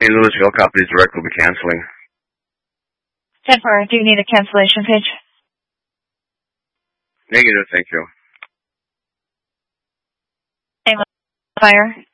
In Louisville, Company's Direct will be canceling. 10-4, do you need a cancellation page? Negative, thank you. Fire.